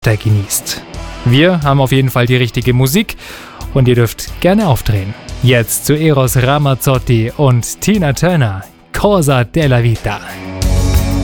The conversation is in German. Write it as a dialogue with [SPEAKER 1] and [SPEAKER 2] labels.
[SPEAKER 1] genießt. Wir haben auf jeden Fall die richtige Musik und ihr dürft gerne aufdrehen. Jetzt zu Eros Ramazzotti und Tina Turner, Cosa della Vita.